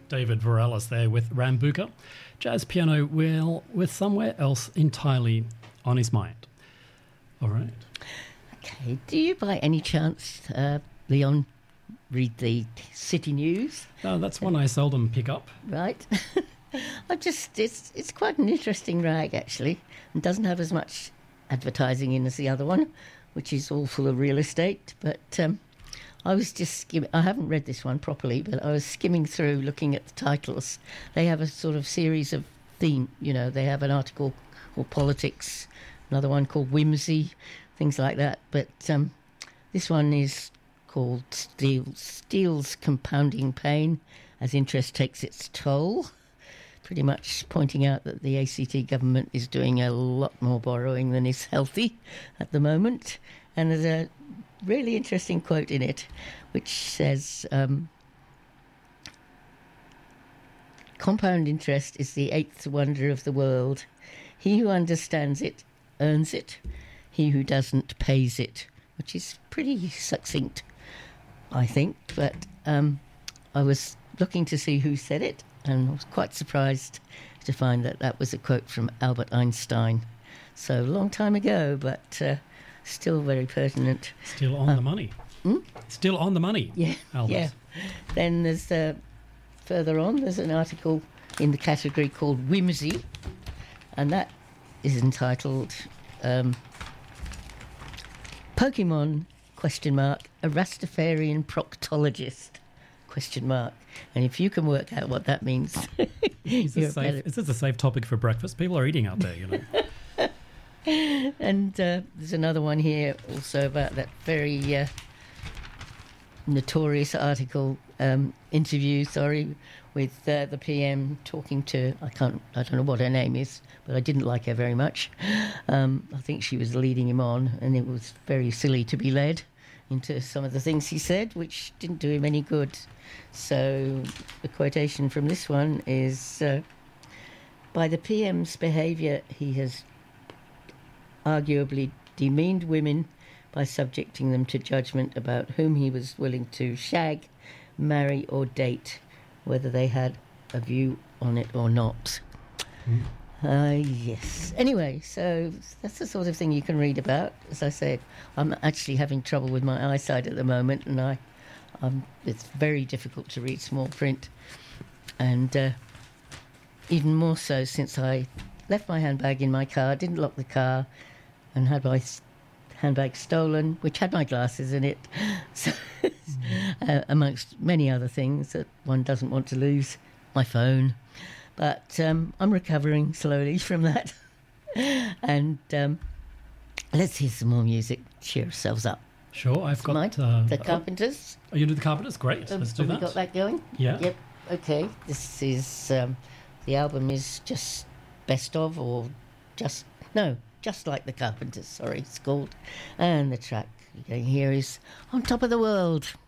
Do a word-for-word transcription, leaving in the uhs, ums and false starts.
David Vorellis there with Rambuka. Jazz piano, well, with somewhere else entirely on his mind. All right. Okay. Do you, by any chance, uh, Leon, read the City News? No, that's one I seldom pick up. Right. I just, it's it's quite an interesting rag, actually, and doesn't have as much advertising in as the other one, which is all full of real estate. But um, I was just skimming, I haven't read this one properly, but I was skimming through looking at the titles. They have a sort of series of theme, you know, they have an article called Politics, another one called Whimsy, things like that. But um, this one is called Steel, Steel's Compounding Pain as Interest Takes Its Toll, pretty much pointing out that the A C T government is doing a lot more borrowing than is healthy at the moment. And there's a really interesting quote in it which says, um, compound interest is the eighth wonder of the world. He who understands it earns it. He who doesn't pays it, which is pretty succinct, I think. But um, I was looking to see who said it, and I was quite surprised to find that that was a quote from Albert Einstein. So a long time ago, but uh, still very pertinent. Still on uh, the money. Hmm? Still on the money, Yeah, Albert. yeah. Then there's, uh, further on, there's an article in the category called Whimsy, and that is entitled um, Pokemon, question mark, a Rastafarian proctologist, question mark. And if you can work out what that means, Is you're this, better. safe, is this a safe topic for breakfast? People are eating out there, you know. And uh, there's another one here also about that very uh, notorious article, um, interview, sorry, with uh, the P M talking to, I can't, I don't know what her name is, but I didn't like her very much. Um, I think she was leading him on, and it was very silly to be led into some of the things he said, which didn't do him any good. So the quotation from this one is, uh, by the P M's behaviour, he has arguably demeaned women by subjecting them to judgment about whom he was willing to shag, marry or date, whether they had a view on it or not. Mm. Uh, yes. Anyway, so that's the sort of thing you can read about. As I said, I'm actually having trouble with my eyesight at the moment, and I, um, it's very difficult to read small print, and uh, even more so since I left my handbag in my car, didn't lock the car, and had my s- handbag stolen, which had my glasses in it, so, uh, amongst many other things that one doesn't want to lose, my phone. But um, I'm recovering slowly from that. And um, let's hear some more music, cheer ourselves up. Sure, I've got... Mike, Uh, the Carpenters. Oh, you do the Carpenters? Great, Um, let's do have that. we got that going? Yeah. Yep. Okay. This is... Um, the album is just Best Of, or just... No, Just Like the Carpenters, sorry, it's called. And the track you're going to hear is On Top of the World.